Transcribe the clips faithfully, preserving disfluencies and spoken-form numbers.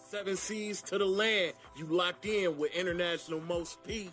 Seven seas to the land. You locked in with International Most P.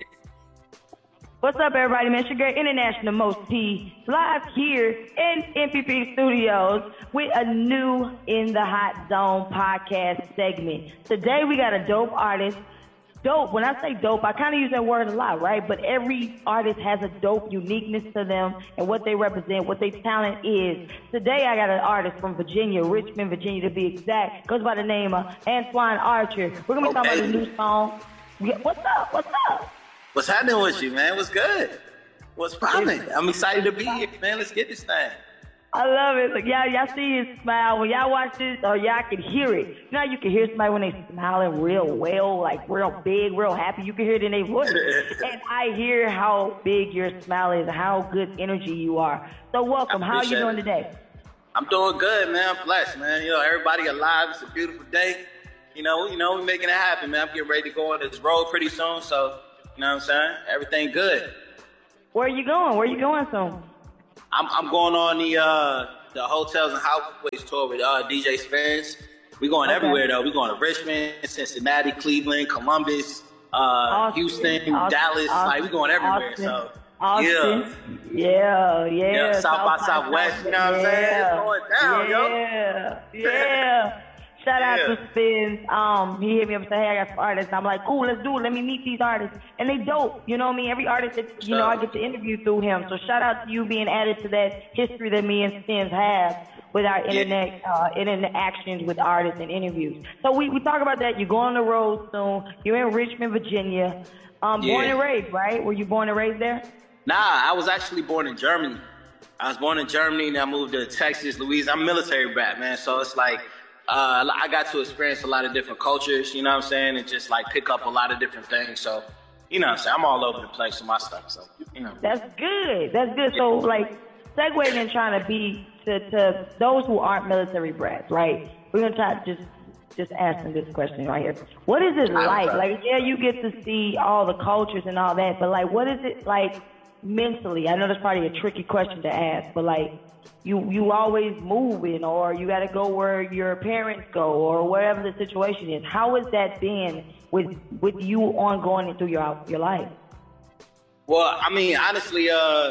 What's up, everybody? Man, it's your girl, International Most P, live here in M P P Studios with a new In the Hot Zone podcast segment. Today, we got a dope artist. Dope, when I say dope, I kind of use that word a lot, right? But every artist has a dope uniqueness to them and what they represent, what their talent is. Today, I got an artist from Virginia, Richmond, Virginia to be exact. Goes by the name of Antoine Archer. We're going to be talking about his new song. What's up? What's up? What's happening with you, man? What's good? What's popping? I'm excited to be here, man. Let's get this thing. I love it. Look, y'all, y'all see his smile. When y'all watch this, or y'all can hear it. You know how you can hear somebody when they smiling real well, like real big, real happy. You can hear it in their voice. And I hear how big your smile is, how good energy you are. So welcome. How are you doing today? I'm doing good, man. I'm blessed, man. You know, everybody alive. It's a beautiful day. You know, you know, we're making it happen, man. I'm getting ready to go on this road pretty soon, so you know what I'm saying? Everything good. Where are you going? Where are you going soon? I'm I'm going on the uh, the hotels and highways tour with uh, D J Spence. We going okay. everywhere though. We going to Richmond, Cincinnati, Cleveland, Columbus, uh, Austin, Houston, Austin, Dallas. Austin, like we going everywhere. Austin, so Austin. Yeah, yeah, yeah. yeah South, South by Southwest. You know what I'm saying? It's going down, yeah, yo. Yeah. Shout out yeah. to Spence. Um, he hit me up and said, "Hey, I got some artists." I'm like, "Cool, let's do it. Let me meet these artists." And they dope. You know what I mean? Every artist that you know, I get to interview through him. So shout out to you being added to that history that me and Spence have with our yeah. internet uh, interactions with artists and interviews. So we, we talk about that. You go on the road soon. You're in Richmond, Virginia. Um, yeah. Born and raised, right? Were you born and raised there? Nah, I was actually born in Germany. I was born in Germany, and I moved to Texas, Louisiana. I'm military brat, man. So it's like. Uh, I got to experience a lot of different cultures, you know what I'm saying, and just like pick up a lot of different things. So, you know what I'm saying, I'm all over the place with my stuff. So, you know. That's good. That's good. So, like, segueing and trying to be to, to those who aren't military brats, right? We're gonna try to just just ask them this question right here. What is it like? Like, yeah, you get to see all the cultures and all that, but like, what is it like mentally? I know that's probably a tricky question to ask, but like. You you always moving, or you got to go where your parents go, or wherever the situation is. How has that been with with you ongoing through your your life? Well, I mean, honestly, uh,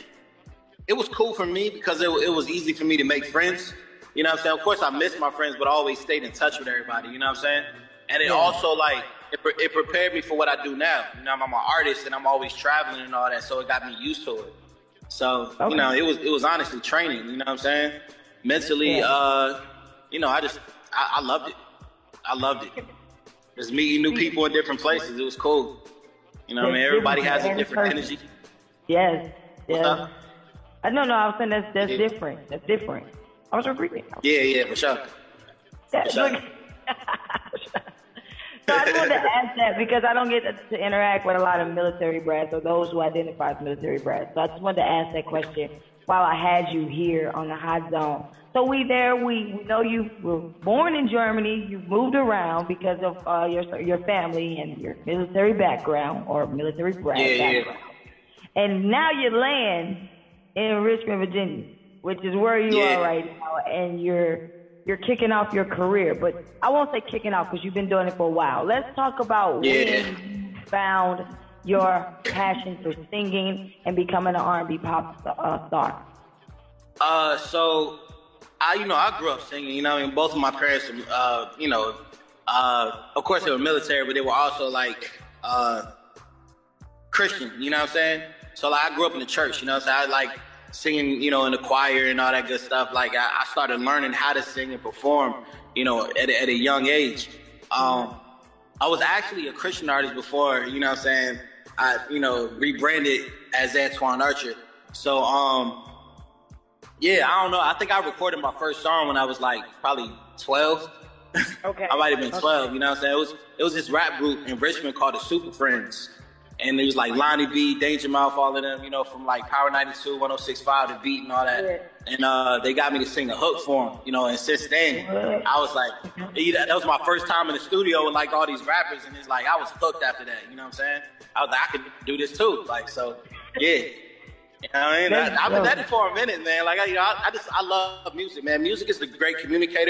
it was cool for me because it, it was easy for me to make friends. You know what I'm saying? Of course, I miss my friends, but I always stayed in touch with everybody. You know what I'm saying? And it yeah. also, like, it, it prepared me for what I do now. You know, I'm an artist, and I'm always traveling and all that, so it got me used to it. So, okay. you know, it was it was honestly training, you know what I'm saying? Mentally, yeah. uh, you know, I just, I, I loved it. I loved it. Just meeting new people in different places. It was cool. You know what I mean? Everybody has a different energy. Yes, yes. I no, no, I was saying that's, that's yeah. different. That's different. I was agreeing. Yeah, yeah, for sure. That, for sure. Look, So I just wanted to ask that because I don't get to interact with a lot of military brats or those who identify as military brats. So I just wanted to ask that question while I had you here on the Hot Zone. So we there, we, we know you were born in Germany. You moved around because of uh, your your family and your military background or military brat yeah, background. Yeah. And now you land in Richmond, Virginia, which is where you yeah. are right now, and you're You're kicking off your career, but I won't say kicking off because you've been doing it for a while. Let's talk about yeah. when you found your passion for singing and becoming an R and B pop uh, star. Uh, so I, you know, I grew up singing. You know, and both of my parents, uh, you know, uh, of course they were military, but they were also like uh, Christian. You know what I'm saying? So like, I grew up in the church. You know, so I like. Singing, you know, in the choir and all that good stuff. Like I, I started learning how to sing and perform, you know, at, at a young age. Um, I was actually a Christian artist before, you know what I'm saying? I, you know, rebranded as Antoine Archer. So, um, yeah, I don't know. I think I recorded my first song when I was like probably twelve. Okay. I might have been twelve, okay. you know what I'm saying? It was, it was this rap group in Richmond called the Super Friends. And it was like Lonnie B, Danger Mouse, all of them, you know, from like Power ninety-two, one oh six point five, The Beat and all that. Yeah. And uh, they got me to sing a hook for them, you know, and since then, I was like, that was my first time in the studio with like all these rappers, and it's like, I was hooked after that, you know what I'm saying? I was like, I could do this too, like, so, yeah. You know what I mean? I, I've been at it for a minute, man. Like, I, you know, I, I just, I love music, man. Music is the great communicator.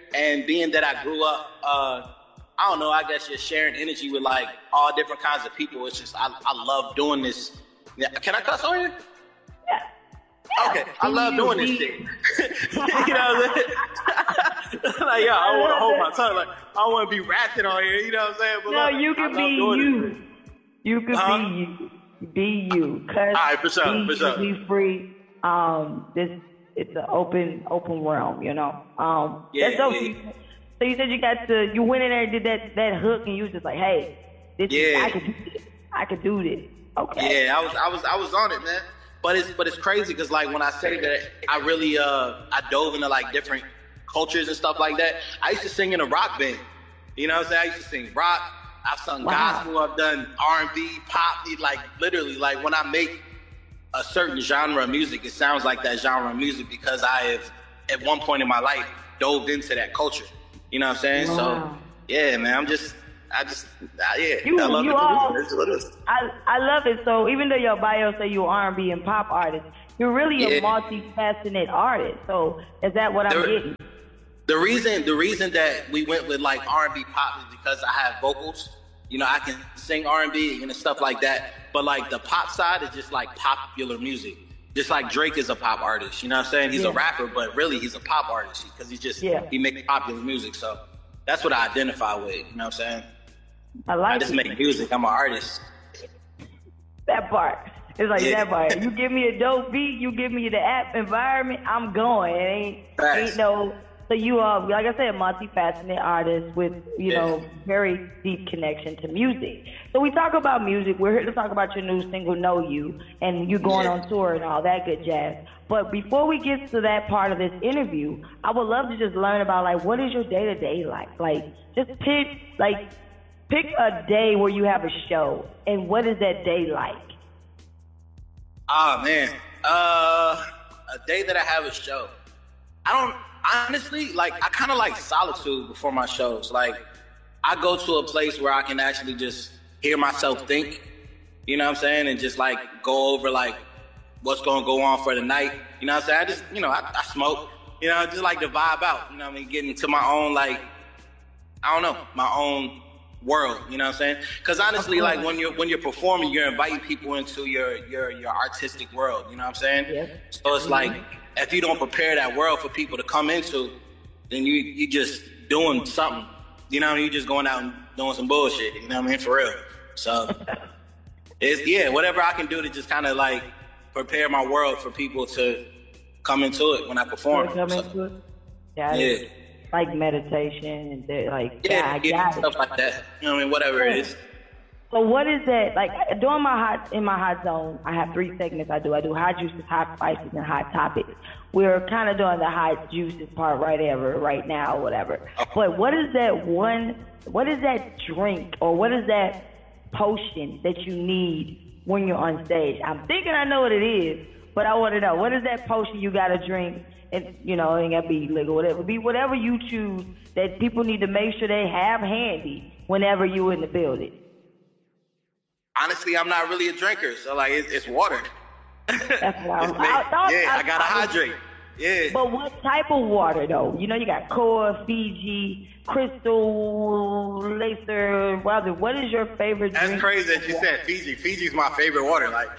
and being that I grew up, uh, I don't know, I guess just sharing energy with like all different kinds of people. It's just, I, I love doing this. Yeah. Can I cuss on here? Yeah. Yeah. Okay, I love you, doing this you. shit. You know what I'm saying? Like, yo, I want to hold my tongue. Like, I don't want to be rapping on here. You know what I'm saying? But no, like, you can be you. you. You can huh? be you. Be you. Cause all right, for sure, be, for sure. Be free. Um, this it's an open, open realm. You know. Um, yeah, that's dope. yeah. So, you, so you said you got to, you went in there and did that that hook, and you was just like, hey, this yeah. is, I could do this. I could do this. Okay. Yeah, I was, I was, I was on it, man. But it's, but it's crazy because like when I say that, I really, uh, I dove into like different cultures and stuff like that. I used to sing in a rock band. You know what I'm saying? I used to sing rock. I've sung wow. gospel. I've done R and B, pop. Like literally, like when I make a certain genre of music, it sounds like that genre of music because I have, at one point in my life, dove into that culture. You know what I'm saying? Wow. So yeah, man, I'm just. I just, uh, yeah, you, I love you it. all, It's what it is. I, I love it. So even though your bio say you're R and B and pop artist, you're really yeah. a multifaceted artist. So is that what I'm the, getting? The reason, the reason that we went with like R and B pop is because I have vocals. You know, I can sing R and B and stuff like that. But like the pop side is just like popular music. Just like Drake is a pop artist. You know what I'm saying? He's yeah. a rapper, but really he's a pop artist because he just, yeah. he makes popular music. So that's what I identify with. You know what I'm saying? I like I just it. make music. I'm an artist. That part. It's like yeah. that part. You give me a dope beat, you give me the app environment, I'm going. It ain't, ain't no. So you are, like I said, multifaceted artist with, you yeah. know, very deep connection to music. So we talk about music. We're here to talk about your new single, Know You, and you going yeah. on tour and all that good jazz. But before we get to that part of this interview, I would love to just learn about, like, what is your day-to-day like? Like, just pick, like, pick a day where you have a show, and what is that day like? Oh, man. Uh, a day that I have a show. I don't, honestly, like, I kind of like solitude before my shows. Like, I go to a place where I can actually just hear myself think, you know what I'm saying? And just, like, go over, like, what's going to go on for the night. You know what I'm saying? I just, you know, I, I smoke. You know, I just like to vibe out. You know what I mean? Getting into my own, like, I don't know, my own world, you know what I'm saying? Because honestly, like when you're when you're performing, you're inviting people into your your your artistic world, you know what I'm saying? Yeah. So it's like if you don't prepare that world for people to come into, then you you just doing something, you know what I mean? You just going out and doing some bullshit, you know what I mean? For real. So it's yeah, whatever I can do to just kind of like prepare my world for people to come into it when I perform. Come so, into it? Yeah. Yeah. Like meditation and they're like yeah, yeah, yeah, I got stuff it. like that. You know what I mean? Whatever it is. So what is that like? During my hot in my hot zone, I have three segments. I do. I do hot juices, hot spices, and hot topics. We're kind of doing the hot juices part right ever, right now, whatever. Okay. But what is that one? What is that drink or what is that potion that you need when you're on stage? I'm thinking I know what it is, but I want to know what is that potion you got to drink. And, you know, it ain't got to be legal, whatever. Be whatever you choose that people need to make sure they have handy whenever you're in the building. Honestly, I'm not really a drinker, so, like, it's, it's water. That's what I, It's I, I thought. yeah, I, I, gotta I was, hydrate. Yeah. But what type of water, though? You know, you got Core, Fiji, Crystal, Lacer, whatever. What is your favorite That's drink? crazy that you said Fiji. Fiji's my favorite water. Like,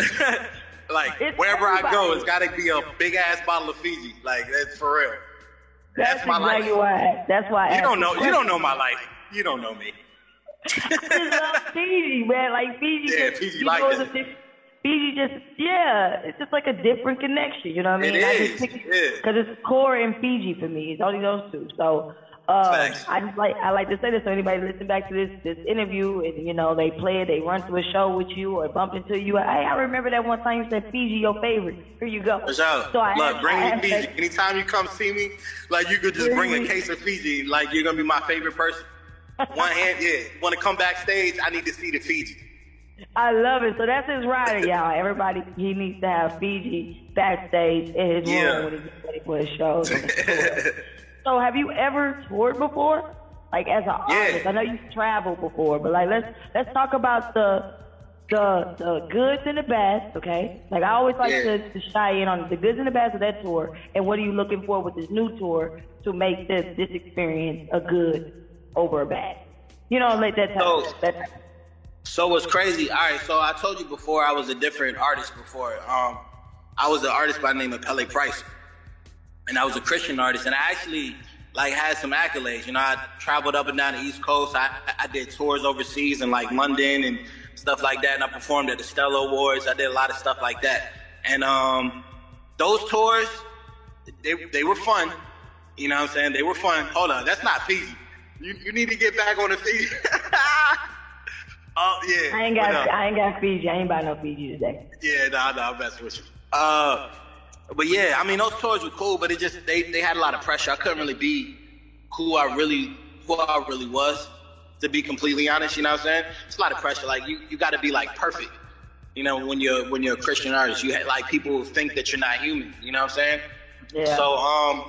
like It's wherever I go, everybody. it's got to be a big ass bottle of Fiji. Like, that's for real. That's, That's my exactly life. why. That's why. I You asked don't the know. You question. don't know my life. You don't know me. I just love Fiji, man. Like Fiji, Yeah, just, Fiji you like know, that. it's a diff- Fiji just, yeah, it's just like a different connection. You know what I It mean? I is, just pick it yeah. because it's Core and Fiji for me. It's only those two. So uh, Facts. I just like I like to say this so anybody listen back to this this interview and you know they play it, they run through a show with you or bump into you. Hey, I remember that one time you said Fiji your favorite. Here you go. For sure. So I Look, asked- bring I me asked Fiji. that- Anytime you come see me, like you could just Bring bring me- a case of Fiji. Like you're gonna be my favorite person. One hand, yeah. Want to come backstage? I need to see the Fiji. I love it. So that's his rider, y'all. Everybody, he needs to have Fiji backstage in his Yeah. room when he gets ready for his shows. So have you ever toured before? Like as an Yeah. artist? I know you've traveled before, but like let's let's talk about the the the goods and the bads, okay? Like I always like Yeah. to, to shy in on the goods and the bads of that tour, and what are you looking for with this new tour to make this this experience a good over a bad? You know, like that type. So- that type. So what's crazy? All right, so I told you before I was a different artist before. Um, I was an artist by the name of Pele Price, and I was a Christian artist, and I actually like had some accolades. You know, I traveled up and down the East Coast. I, I did tours overseas in like London and stuff like that, and I performed at the Stella Awards. I did a lot of stuff like that, and um, those tours, they they were fun. You know what I'm saying? They were fun. Hold on, that's not Fiji. You you need to get back on the Fiji. Oh yeah. I ain't What got up? I ain't got Fiji. I ain't buy no Fiji today. Yeah, nah, nah, I'm messing with you. Uh, but yeah, I mean, those tours were cool, but it just they they had a lot of pressure. I couldn't really be who I really who I really was, to be completely honest. You know what I'm saying? It's a lot of pressure. Like you, you got to be like perfect. You know, when you're when you're a Christian artist, you ha- like people think that you're not human. You know what I'm saying? Yeah. So um,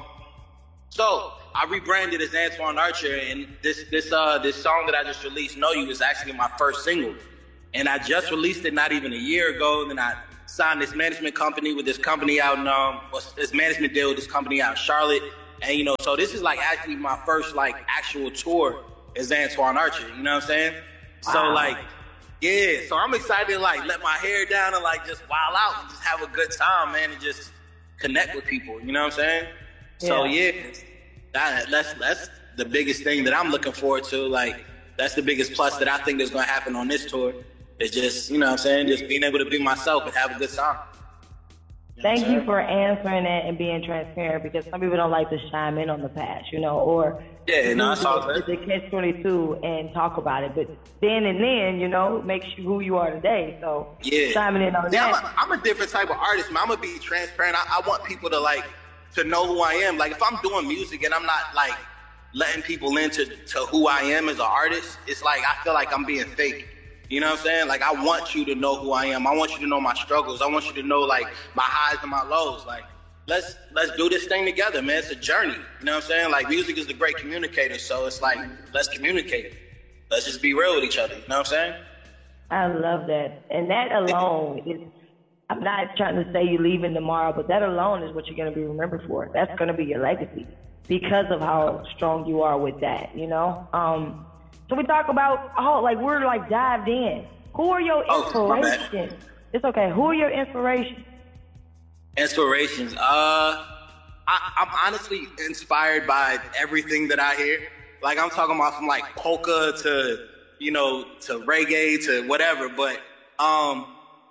so I rebranded as Antoine Archer, and this this uh this song that I just released, Know You, is actually my first single, and I just released it not even a year ago. And then I signed this management company with this company out in um this management deal with this company out in Charlotte, and you know, so this is like actually my first like actual tour as Antoine Archer. You know what I'm saying? So Wow. like. Yeah, so I'm excited to like let my hair down and like just wild out and just have a good time, man, and just connect with people. You know what I'm saying? So Yeah. yeah, that, that's that's the biggest thing that I'm looking forward to. Like that's the biggest plus that I think is going to happen on this tour. Is just, you know what I'm saying, just being able to be myself and have a good time. You know what Thank I'm you saying? for answering that and being transparent, because some people don't like to chime in on the past, you know, or Yeah, no, it's all good. the catch twenty-two and talk about it. But then and then, you know, makes you who you are today. So Yeah. chiming in on Yeah, that. I'm a, I'm a different type of artist, man. I'm gonna be transparent. I, I want people to like to know who I am. Like if I'm doing music and I'm not like letting people into to who I am as an artist, it's like I feel like I'm being fake. You know what I'm saying? Like I want you to know who I am. I want you to know my struggles. I want you to know like my highs and my lows. Like let's let's do this thing together, man. It's a journey. You know what I'm saying? Like music is the great communicator, so it's like let's communicate. Let's just be real with each other. You know what I'm saying? I love that. And that alone is, I'm not trying to say you're leaving tomorrow, but that alone is what you're going to be remembered for. That's going to be your legacy because of how strong you are with that, you know? Um, so we talk about, oh, like we're like dived in. Who are your Oh, my bad. inspirations? It's okay. Who are your inspirations? Inspirations. Uh, I, I'm honestly inspired by everything that I hear. Like I'm talking about from like polka to, you know, to reggae to whatever. But um,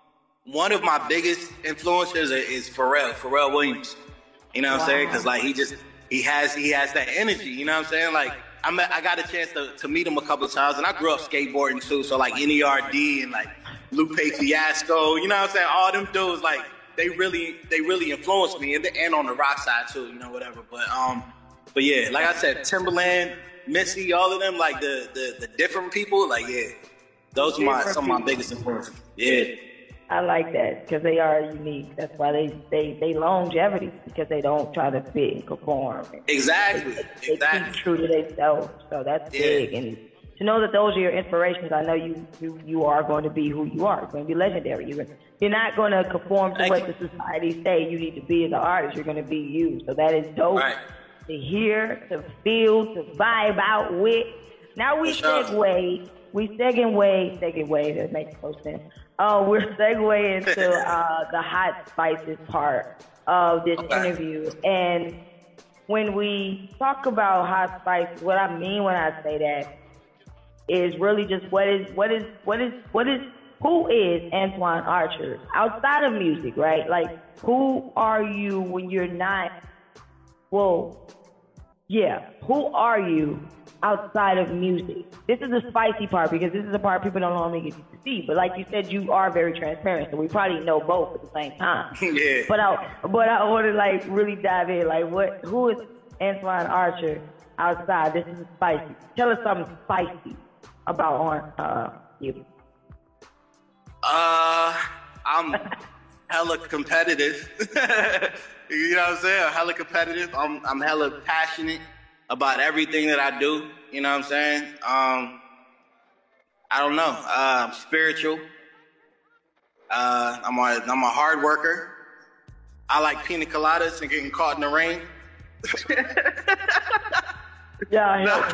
one of my biggest influencers is Pharrell, Pharrell Williams. You know what I'm saying? Because like he just he has he has that energy. You know what I'm saying? Like I met, I got a chance to, to meet him a couple of times, and I grew up skateboarding too. So like N E R D and like Lupe Fiasco. You know what I'm saying? All them dudes like. They really, they really influenced me, and, the, and on the rock side too, you know, whatever. But um, but yeah, like I said, Timberland, Missy, all of them, like the the, the different people, like yeah, those are my Different some of my people. biggest influences. Yeah, I like that because they are unique. That's why they, they, they longevity, because they don't try to fit and conform. exactly, They keep exactly. true to themselves. So that's Yeah. big. And to know that those are your inspirations, I know you you, you are going to be who you are. You're going to be legendary. You're, you're not going to conform to Thank what you. the society say you need to be as an artist. You're going to be you. So that is dope Right. to hear, to feel, to vibe out with. Now we For sure. segue. We segue, segue, that makes no sense. Uh, we're segueing into uh, the hot spices part of this Okay. interview. And when we talk about hot spices, what I mean when I say that is really just what is, what is, what is, what is, who is Antoine Archer outside of music, right? Like, who are you when you're not, well, yeah, who are you outside of music? This is the spicy part, because this is the part people don't normally get to see. But like you said, you are very transparent, so we probably know both at the same time. Yeah. But I, but I want to like really dive in. Like, what? Who is Antoine Archer outside? This is spicy. Tell us something spicy about uh, you. Uh, I'm hella competitive. You know what I'm saying? I'm hella competitive. I'm I'm hella passionate about everything that I do. You know what I'm saying? Um, I don't know. Uh, I'm spiritual. Uh, I'm a I'm a hard worker. I like pina coladas and getting caught in the rain. Yeah,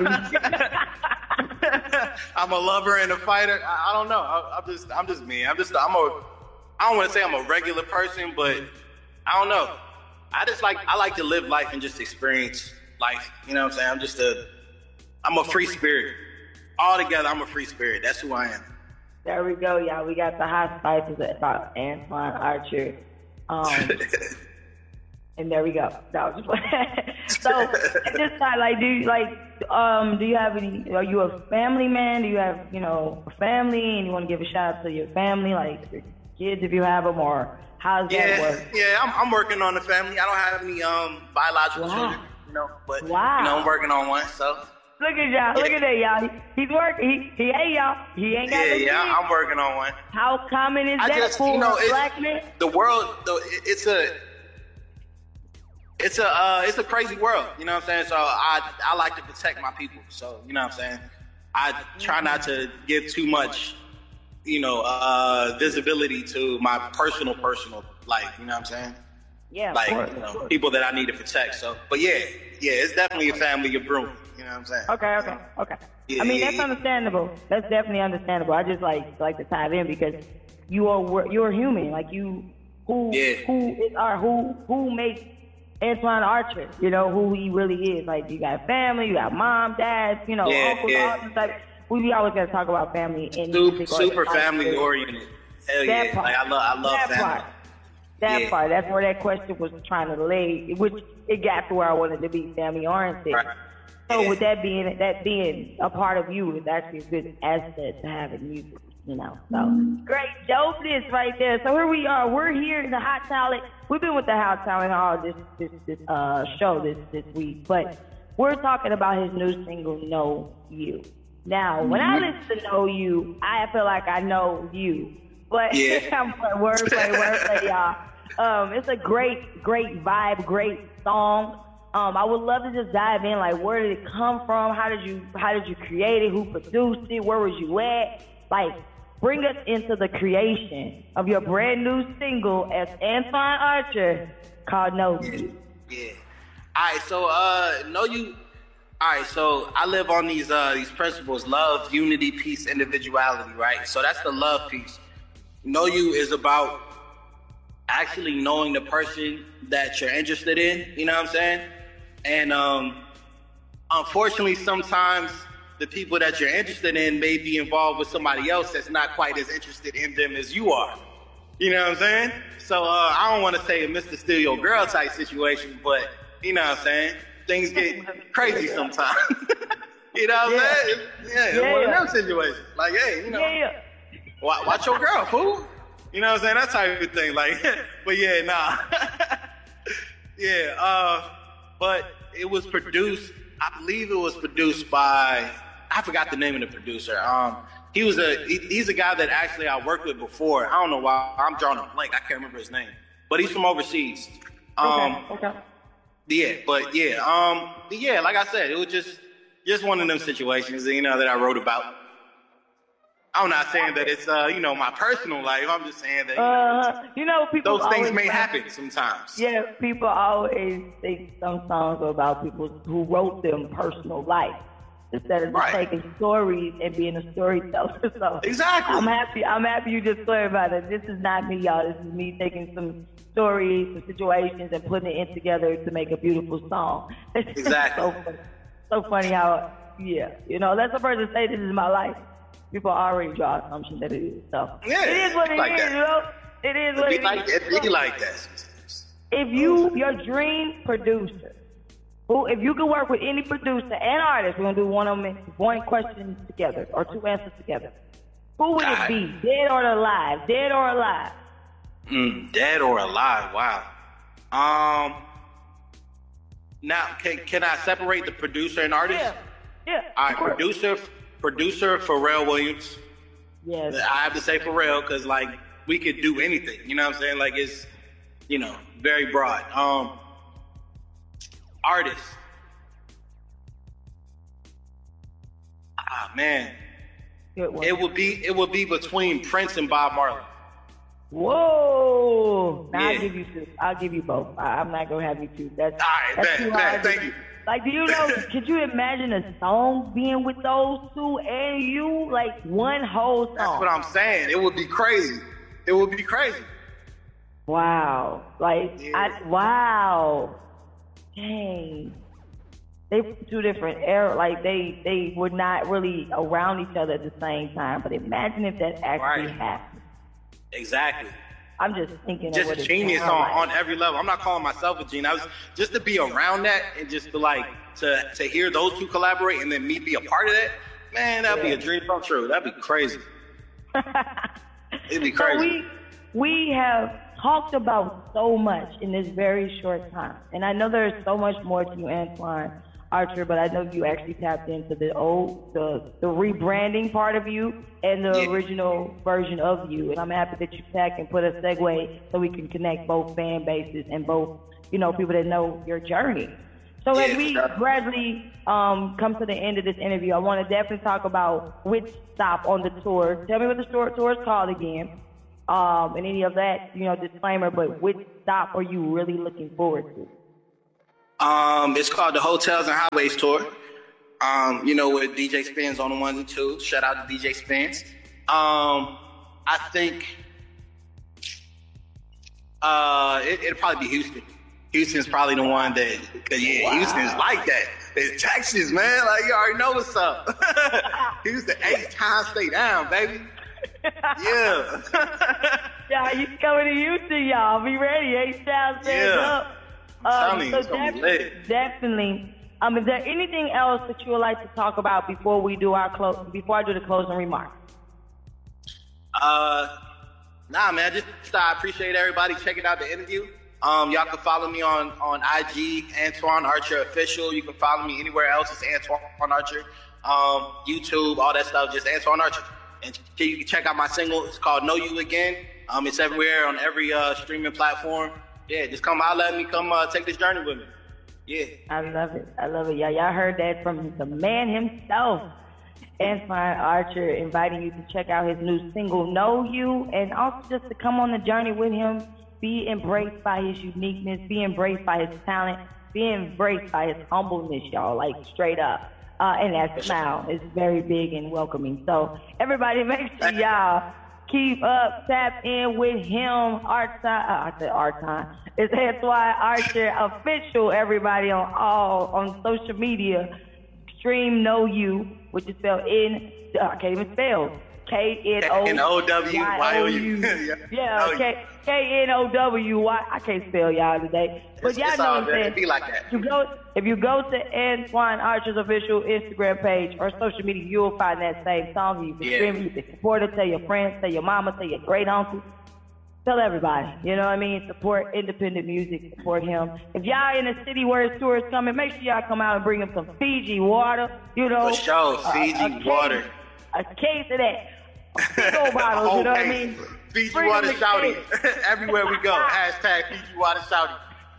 I'm a lover and a fighter. I, I don't know. I, I'm just I'm just me. I'm just I'm a I don't want to say I'm a regular person, but I don't know. I just like I like to live life and just experience life. You know what I'm saying? I'm just a I'm a free spirit. Altogether, I'm a free spirit. That's who I am. There we go, y'all. We got the hot spices about Antoine Archer. Um, and there we go. That was just so at this time, like, do you like, um, do you have any? Are you a family man? Do you have, you know, a family, and you want to give a shout out to your family, like your kids if you have them, or how's that yeah, work? Yeah, I'm, I'm working on the family. I don't have any um biological Wow. children, you know, but Wow. you know, I'm working on one. So Look at y'all. Look at that, y'all. He's working. He, he ain't y'all. He ain't got yeah, no yeah, kids. I'm working on one. How common is I that just, for you know, a it's, black man? the world, though, it- it's a, it's a, uh, it's a crazy world. You know what I'm saying? So I, I like to protect my people. So you know what I'm saying? I try not to give too much, you know, uh, visibility to my personal, personal life. You know what I'm saying? Yeah, Like, of course, you know, of course. people that I need to protect. So, but yeah, yeah, it's definitely a family of brewing. You know what I'm saying? Okay, okay, okay. Yeah, I mean, yeah, that's yeah. understandable. That's definitely understandable. I just like like to tie it in because you are wor- you're human. Like you, who Yeah. who is our who who makes Antoine Archer? You know who he really is. Like you got family, you got mom, dad, you know, Yeah, uncles, yeah. all this type. We always got to talk about family in Super, music or- super family oriented. Hell That yeah! part. Like I love, I love that family. part. That Yeah. part. That's where that question was trying to lay, which it got to where I wanted to be family oriented. Right. So Yeah. with that being that being a part of you is actually a good asset to have in music, you know. So great dopeness right there. So here we are. We're here in the Hot Talent. We've been with the Hot Talent all this this this uh show this this week, but we're talking about his new single, Know You. Now, when I listen to Know You, I feel like I know you. But Yeah. I'm playing wordplay, wordplay, y'all. Um, it's a great, great vibe, great song. Um, I would love to just dive in, like, where did it come from? How did you, how did you create it? Who produced it? Where was you at? Like, bring us into the creation of your brand new single as Antoine Archer called Know You. Yeah. All right. So, uh, know you. All right. So I live on these uh these principles: love, unity, peace, individuality. Right. So that's the love piece. Know you is about actually knowing the person that you're interested in. You know what I'm saying? And um, unfortunately, sometimes the people that you're interested in may be involved with somebody else that's not quite as interested in them as you are. You know what I'm saying? So uh, I don't want to say a Mister Steal Your Girl type situation, but you know what I'm saying? Things get crazy sometimes. You know what I'm Yeah. saying? Yeah, Yeah. one of them situations. Like, hey, you know, Yeah. wa- watch your girl, fool. You know what I'm saying? That type of thing. Like, but yeah, nah. yeah, uh, but it was produced, I believe it was produced by, I forgot the name of the producer. Um, he was a, he, he's a guy that actually I worked with before. I don't know why, I'm drawing a blank. I can't remember his name. But he's from overseas. Um, Okay, okay. Yeah, but yeah, um, but yeah, like I said, it was just, just one of them situations, you know, that I wrote about. I'm not saying that it's, uh, you know, my personal life. I'm just saying that, you know, Uh, you know, people those things always may laugh- happen sometimes. Yeah, people always think some songs are about people who wrote them personal life instead of just Right. taking stories and being a storyteller. So Exactly. I'm happy. I'm happy you just clarified that this is not me, y'all. This is me taking some stories, some situations, and putting it in together to make a beautiful song. Exactly. so, funny. so funny how, yeah, you know, that's the person say this is my life. People already draw assumption that it is. So Yeah, it is what it like is, that. you know. It is what It it be like, is. it be like that. If you, your dream producer, who, if you could work with any producer and artist, we're gonna do one of them, one question together or two answers together. Who would it Alright. be, dead or alive? Dead or alive? Mm, dead or alive? Wow. Um. Now, can can I separate the producer and artist? Yeah, yeah. All right, of course. producer, producer Pharrell Williams. Yes. I have to say Pharrell because like we could do anything. You know what I'm saying? Like it's, you know, very broad. Um. Artist. Ah man, Good one. it would be it would be between Prince and Bob Marley. Whoa! Now Yeah. I'll give you two. I'll give you both. I, I'm not gonna have you two. That's, All right, that's man, too man, hard. thank you. Like, do you know? Could you imagine a song being with those two and you, like one whole song? That's what I'm saying. It would be crazy. It would be crazy. Wow! Like, Yeah. I wow! Dang. They were two different eras. Like they, they were not really around each other at the same time. But imagine if that actually Right. happened. Exactly. I'm just thinking of Just what a it genius sound on, like. on every level. I'm not calling myself a genius. I was just to be around that and just to like to to hear those two collaborate and then me be a part of that. Man, that'd be a dream come true. That'd be crazy. It'd be So crazy. we we have talked about so much in this very short time, and I know there's so much more to you, Antoine Archer, but I know you actually tapped into the old, the the rebranding part of you and the Yeah. original version of you, and I'm happy that you tagged and put a segue so we can connect both fan bases and both, you know, people that know your journey. So Yeah, as we sure. gradually um, come to the end of this interview, I want to definitely talk about which stop on the tour. Tell me what the tour, tour is called again, um, and any of that, you know, disclaimer, but which stop are you really looking forward to? Um, it's called the Hotels and Highways Tour. Um, you know, with D J Spins on the ones and twos. Shout out to D J Spins. Um, I think uh, it, it'll probably be Houston. Houston's probably the one that, cause yeah, Wow. Houston's like that. It's Texas, man. Like you already know what's up. Houston, eight times stay down, baby. Yeah. Yeah, you coming to Houston, y'all. Be ready. Eight thousand stands Yeah. up. Um, telling you, so it's gonna be def- lit. definitely. Um, is there anything else that you would like to talk about before we do our close? Before I do the closing remarks? Uh, nah, man. Just I appreciate everybody checking out the interview. Um, y'all can follow me on on I G, Antoine Archer Official. You can follow me anywhere else. It's Antoine Archer. Um, YouTube, all that stuff. Just Antoine Archer. And you can check out my single. It's called Know You Again. Um, it's everywhere on every uh, streaming platform. Yeah, just come holler at me. Come uh, take this journey with me. Yeah. I love it. I love it. Yeah, y'all heard that from the man himself, Antoine Archer, inviting you to check out his new single, Know You, and also just to come on the journey with him, be embraced by his uniqueness, be embraced by his talent, be embraced by his humbleness, y'all, like straight up. Uh, and that smile is very big and welcoming. So everybody make sure y'all keep up, tap in with him. Art time, uh, I said art time. It's Antoine Archer Official, everybody on all, on social media. Stream Know You, which is spelled N, I can't even spell. K N O W Y O U. Yeah, K K N O W Y. I can't spell y'all today. But It's- y'all it's know all what I'm good. saying. It be like that. You go, if you go to Antoine Archer's official Instagram page or social media, you'll find that same song. You can Yeah. stream it, you can support it, tell your friends, tell your mama, tell your great uncle. Tell everybody, you know what I mean? Support independent music, support him. If y'all in the city where his tour is coming, make sure y'all come out and bring him some Fiji water, you know. For sure, Uh, Fiji a case- water. A case of that. Big old bottles, Whole you know what I case. mean? Fiji Bring water him the shouting. case. Everywhere we go. Hashtag Fiji water shouting.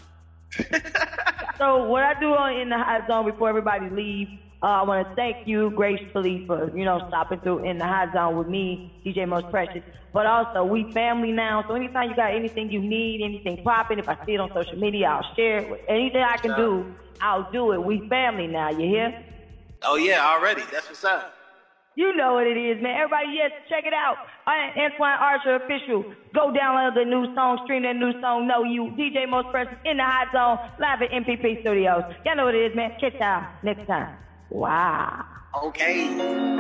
So what I do on In the Hot Zone before everybody leaves, uh, I want to thank you gracefully for, you know, stopping through In the Hot Zone with me, D J Most Precious. But also, we family now, so anytime you got anything you need, anything popping, if I see it on social media, I'll share it. Anything I can do, I'll do it. We family now, you hear? Oh, yeah, already. That's what's up. You know what it is, man. Everybody, yes, check it out. I am Antoine Archer Official. Go download the new song, stream that new song, Know You. D J Most Precious in the Hot Zone, live at M P P Studios. Y'all know what it is, man. Catch y'all next time. Wow. Okay.